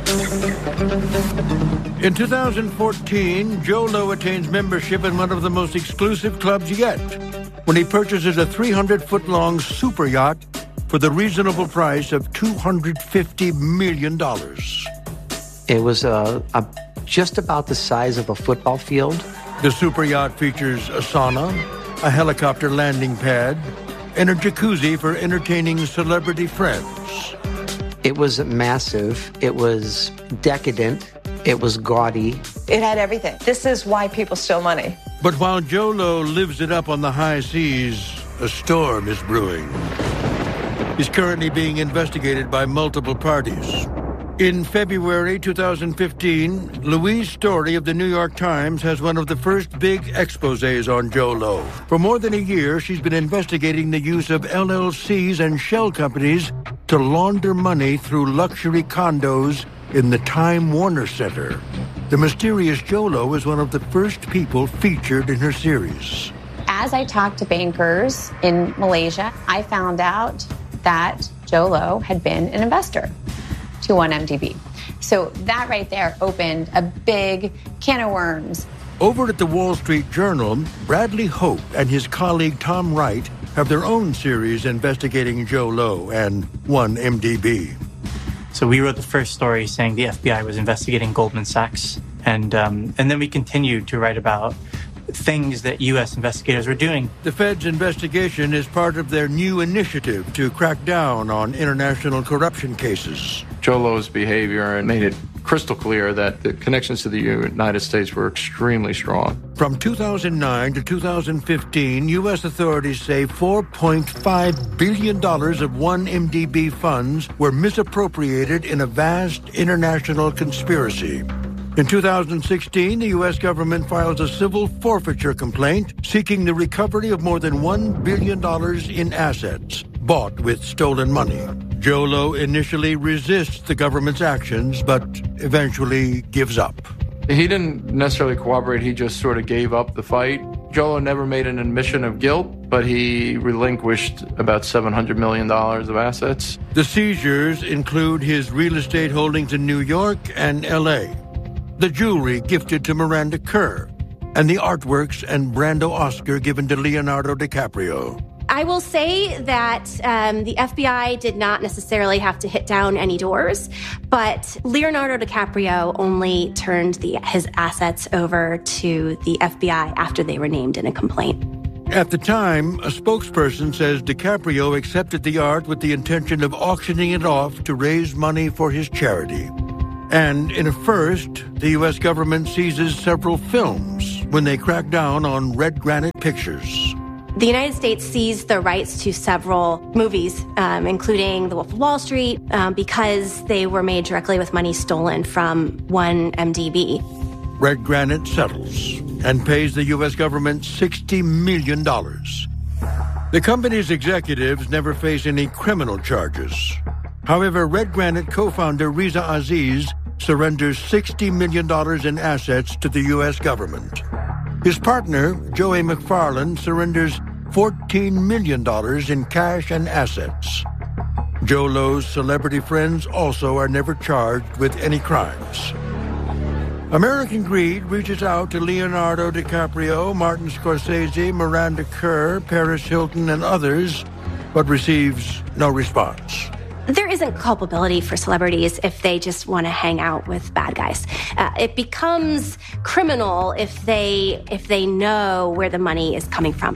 In 2014, Joe Low attains membership in one of the most exclusive clubs yet when he purchases a 300-foot-long super yacht for the reasonable price of $250 million. It was just about the size of a football field. The super yacht features a sauna, a helicopter landing pad, and a jacuzzi for entertaining celebrity friends. It was massive. It was decadent. It was gaudy. It had everything. This is why people steal money. But while Joe Low lives it up on the high seas, a storm is brewing. He's currently being investigated by multiple parties. In February 2015, Louise Story of the New York Times has one of the first big exposés on Joe Low. For more than a year, she's been investigating the use of LLCs and shell companies to launder money through luxury condos in the Time Warner Center. The mysterious Joe Low is one of the first people featured in her series. As I talked to bankers in Malaysia, I found out that Joe Low had been an investor to 1MDB. So that right there opened a big can of worms. Over at the Wall Street Journal, Bradley Hope and his colleague Tom Wright have their own series investigating Joe Low and 1MDB. So we wrote the first story saying the FBI was investigating Goldman Sachs, and then we continued to write about things that U.S. investigators were doing. The Fed's investigation is part of their new initiative to crack down on international corruption cases. Joe Low's behavior made it crystal clear that the connections to the United States were extremely strong. From 2009 to 2015, U.S. authorities say $4.5 billion of 1MDB funds were misappropriated in a vast international conspiracy. In 2016, the U.S. government files a civil forfeiture complaint seeking the recovery of more than $1 billion in assets bought with stolen money. Joe Low initially resists the government's actions, but eventually gives up. He didn't necessarily cooperate. He just sort of gave up the fight. Joe Low never made an admission of guilt, but he relinquished about $700 million of assets. The seizures include his real estate holdings in New York and L.A., the jewelry gifted to Miranda Kerr, and the artworks and Brando Oscar given to Leonardo DiCaprio. I will say that the FBI did not necessarily have to hit down any doors, but Leonardo DiCaprio only turned his assets over to the FBI after they were named in a complaint. At the time, a spokesperson says DiCaprio accepted the art with the intention of auctioning it off to raise money for his charity. And in a first, the U.S. government seizes several films when they crack down on Red Granite Pictures. The United States seized the rights to several movies, including The Wolf of Wall Street, because they were made directly with money stolen from 1MDB. Red Granite settles and pays the U.S. government $60 million. The company's executives never face any criminal charges. However, Red Granite co-founder Riza Aziz surrenders $60 million in assets to the U.S. government. His partner, Joey McFarland, surrenders $14 million in cash and assets. Joe Low's celebrity friends also are never charged with any crimes. American Greed reaches out to Leonardo DiCaprio, Martin Scorsese, Miranda Kerr, Paris Hilton, and others, but receives no response. There isn't culpability for celebrities if they just want to hang out with bad guys. It becomes criminal if they know where the money is coming from.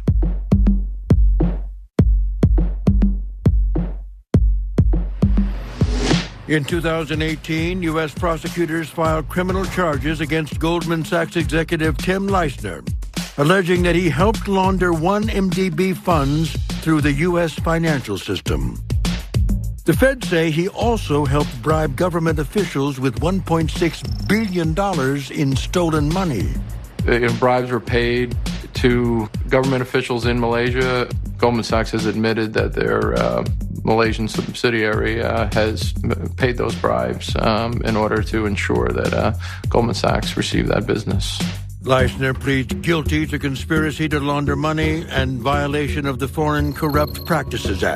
In 2018, U.S. prosecutors filed criminal charges against Goldman Sachs executive Tim Leissner, alleging that he helped launder 1MDB funds through the U.S. financial system. The feds say he also helped bribe government officials with $1.6 billion in stolen money. Bribes were paid to government officials in Malaysia. Goldman Sachs has admitted that their Malaysian subsidiary has paid those bribes in order to ensure that Goldman Sachs received that business. Leissner pleads guilty to conspiracy to launder money and violation of the Foreign Corrupt Practices Act.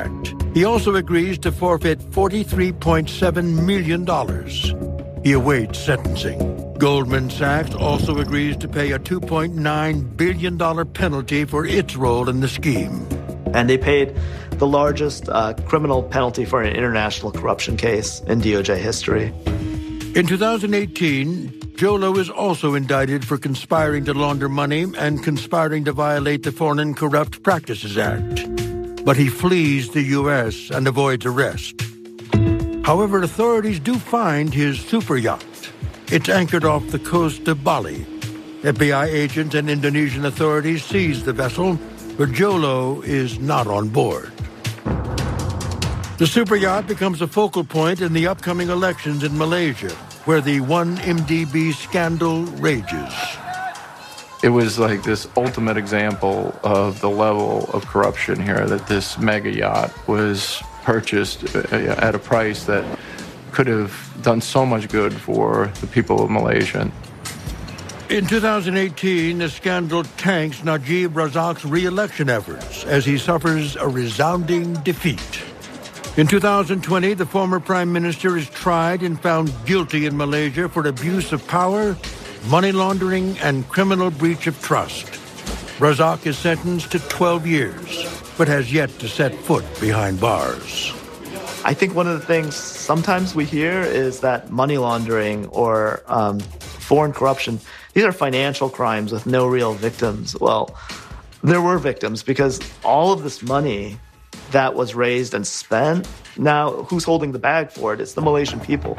He also agrees to forfeit $43.7 million. He awaits sentencing. Goldman Sachs also agrees to pay a $2.9 billion penalty for its role in the scheme. And they paid the largest criminal penalty for an international corruption case in DOJ history. In 2018, Jho Low is also indicted for conspiring to launder money and conspiring to violate the Foreign Corrupt Practices Act. But he flees the U.S. and avoids arrest. However, authorities do find his super yacht. It's anchored off the coast of Bali. FBI agents and Indonesian authorities seize the vessel, but Jho Low is not on board. The super yacht becomes a focal point in the upcoming elections in Malaysia, where the 1MDB scandal rages. It was like this ultimate example of the level of corruption here, that this mega yacht was purchased at a price that could have done so much good for the people of Malaysia. In 2018, the scandal tanks Najib Razak's re-election efforts as he suffers a resounding defeat. In 2020, the former prime minister is tried and found guilty in Malaysia for abuse of power, money laundering, and criminal breach of trust. Razak is sentenced to 12 years, but has yet to set foot behind bars. I think one of the things sometimes we hear is that money laundering or foreign corruption, these are financial crimes with no real victims. Well, there were victims because all of this money that was raised and spent, now who's holding the bag for it? It's the Malaysian people.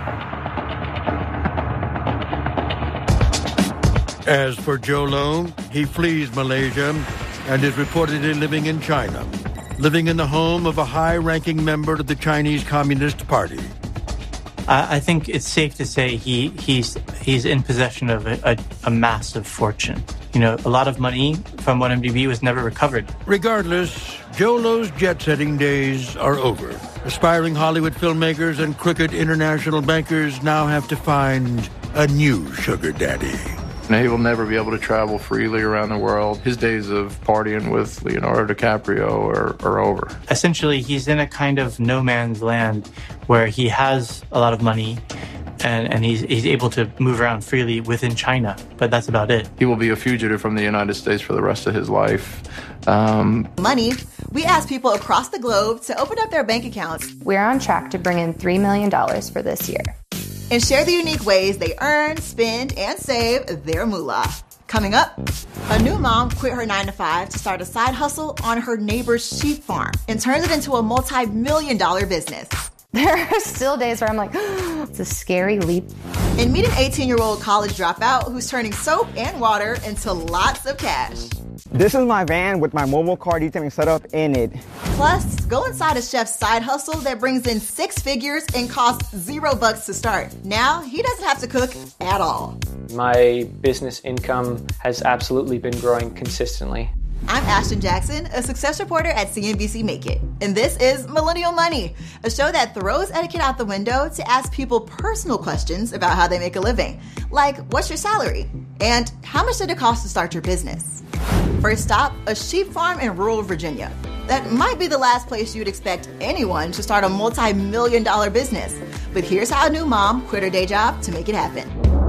As for Jho Low, he flees Malaysia and is reportedly living in China, living in the home of a high-ranking member of the Chinese Communist Party. I think it's safe to say he's in possession of a massive fortune. You know, a lot of money from 1MDB was never recovered. Regardless, Jho Low's jet-setting days are over. Aspiring Hollywood filmmakers and crooked international bankers now have to find a new sugar daddy. He will never be able to travel freely around the world. His days of partying with Leonardo DiCaprio are over. Essentially, he's in a kind of no man's land where he has a lot of money and he's able to move around freely within China, but that's about it. He will be a fugitive from the United States for the rest of his life. Money. We asked people across the globe to open up their bank accounts. We're on track to bring in $3 million for this year. And share the unique ways they earn, spend, and save their moolah. Coming up, a new mom quit her 9-to-5 to start a side hustle on her neighbor's sheep farm and turns it into a multi-million-dollar business. There are still days where I'm like, it's a scary leap. And meet an 18-year-old college dropout who's turning soap and water into lots of cash. This is my van with my mobile car detailing setup in it. Plus, go inside a chef's side hustle that brings in 6 figures and costs $0 to start. Now, he doesn't have to cook at all. My business income has absolutely been growing consistently. I'm Ashton Jackson, a success reporter at CNBC Make It. And this is Millennial Money, a show that throws etiquette out the window to ask people personal questions about how they make a living. Like, what's your salary? And how much did it cost to start your business? First stop, a sheep farm in rural Virginia. That might be the last place you'd expect anyone to start a multi-million-dollar business. But here's how a new mom quit her day job to make it happen.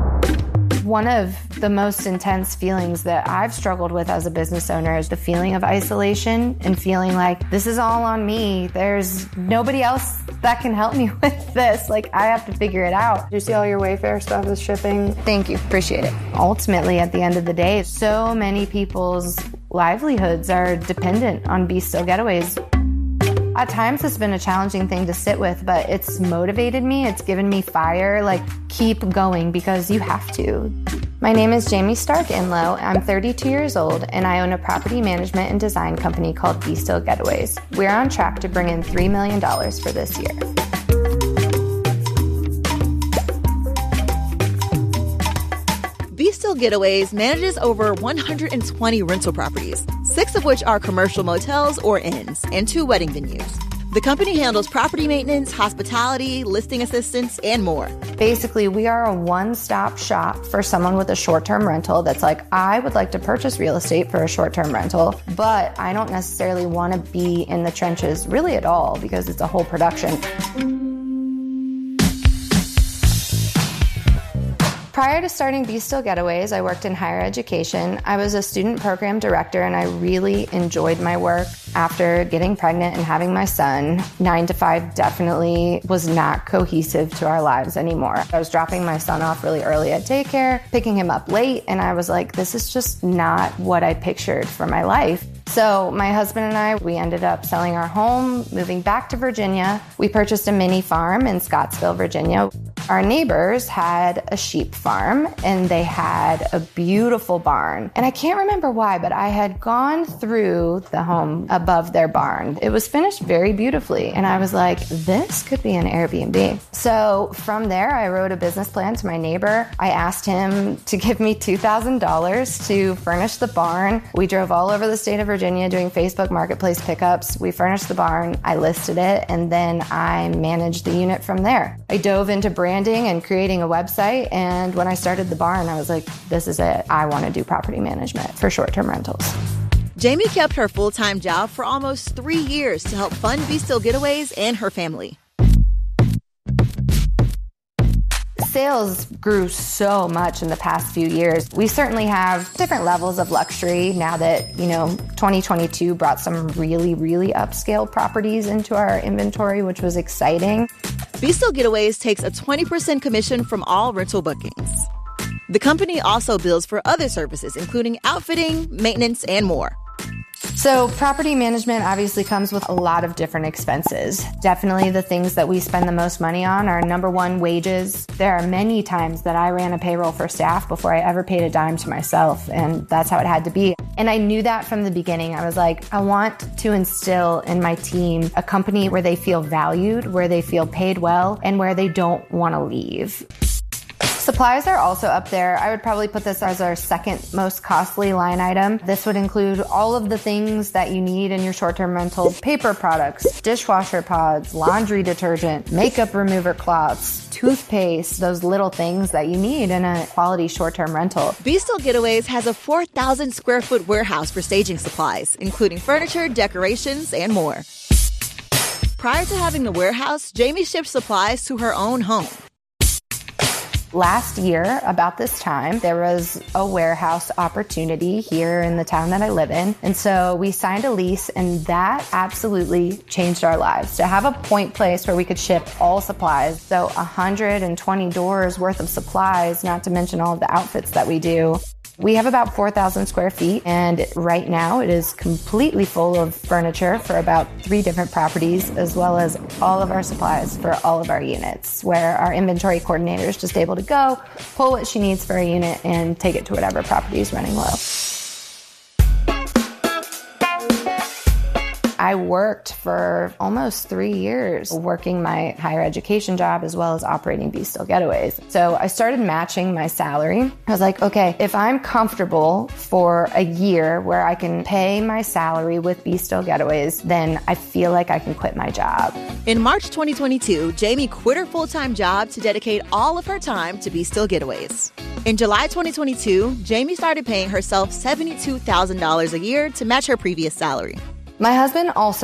One of the most intense feelings that I've struggled with as a business owner is the feeling of isolation and feeling like this is all on me. There's nobody else that can help me with this. Like, I have to figure it out. Do you see all your Wayfair stuff is shipping? Thank you. Appreciate it. Ultimately, at the end of the day, so many people's livelihoods are dependent on Be Still Getaways. At times, it's been a challenging thing to sit with, but it's motivated me. It's given me fire. Like, keep going because you have to. My name is Jamie Stark Inlow. I'm 32 years old, and I own a property management and design company called Be Still Getaways. We're on track to bring in $3 million for this year. Be Still Getaways manages over 120 rental properties, 6 of which are commercial motels or inns, and 2 wedding venues. The company handles property maintenance, hospitality, listing assistance, and more. Basically, we are a one-stop shop for someone with a short-term rental that's like, I would like to purchase real estate for a short-term rental, but I don't necessarily want to be in the trenches really at all because it's a whole production. Prior to starting Be Still Getaways, I worked in higher education. I was a student program director and I really enjoyed my work. After getting pregnant and having my son, 9 to 5 definitely was not cohesive to our lives anymore. I was dropping my son off really early at daycare, picking him up late, and I was like, this is just not what I pictured for my life. So my husband and I, we ended up selling our home, moving back to Virginia. We purchased a mini farm in Scottsville, Virginia. Our neighbors had a sheep farm and they had a beautiful barn. And I can't remember why, but I had gone through the home above their barn. It was finished very beautifully. And I was like, this could be an Airbnb. So from there, I wrote a business plan to my neighbor. I asked him to give me $2,000 to furnish the barn. We drove all over the state of Virginia doing Facebook Marketplace pickups. We furnished the barn, I listed it, and then I managed the unit from there. I dove into branding and creating a website, and when I started the barn, I was like, this is it. I want to do property management for short-term rentals. Jamie kept her full-time job for almost 3 years to help fund Be Still Getaways and her family. Sales grew so much in the past few years. We certainly have different levels of luxury now that, 2022 brought some really, really upscale properties into our inventory, which was exciting. Be Still Getaways takes a 20% commission from all rental bookings. The company also bills for other services, including outfitting, maintenance, and more. So property management obviously comes with a lot of different expenses. Definitely the things that we spend the most money on are number one, wages. There are many times that I ran a payroll for staff before I ever paid a dime to myself, and that's how it had to be. And I knew that from the beginning. I was like, I want to instill in my team a company where they feel valued, where they feel paid well, and where they don't want to leave. Supplies are also up there. I would probably put this as our second most costly line item. This would include all of the things that you need in your short-term rental: paper products, dishwasher pods, laundry detergent, makeup remover cloths, toothpaste, those little things that you need in a quality short-term rental. Be Still Getaways has a 4,000 square foot warehouse for staging supplies, including furniture, decorations, and more. Prior to having the warehouse, Jamie shipped supplies to her own home. Last year, about this time, there was a warehouse opportunity here in the town that I live in. And so we signed a lease, and that absolutely changed our lives. To have a point place where we could ship all supplies, so 120 doors worth of supplies, not to mention all of the outfits that we do. We have about 4,000 square feet, and right now it is completely full of furniture for about 3 different properties, as well as all of our supplies for all of our units, where our inventory coordinator is just able to go, pull what she needs for a unit, and take it to whatever property is running low. I worked for almost 3 years working my higher education job as well as operating Be Still Getaways. So I started matching my salary. I was like, okay, if I'm comfortable for a year where I can pay my salary with Be Still Getaways, then I feel like I can quit my job. In March 2022, Jamie quit her full-time job to dedicate all of her time to Be Still Getaways. In July 2022, Jamie started paying herself $72,000 a year to match her previous salary. My husband also